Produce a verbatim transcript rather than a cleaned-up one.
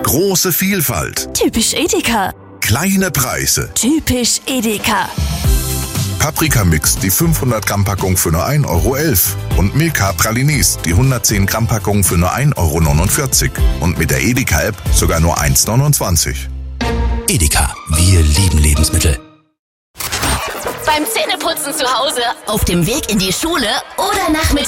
Große Vielfalt. Typisch Edeka. Kleine Preise. Typisch Edeka. Paprikamix, die fünfhundert Gramm Packung für nur ein Euro elf. Und Milka Pralinis, die hundertzehn Gramm Packung für nur ein Euro neunundvierzig. Und mit der Edeka-App sogar nur eins neunundzwanzig. Edeka, wir lieben Lebensmittel. Beim Zähneputzen zu Hause, auf dem Weg in die Schule oder nachmittags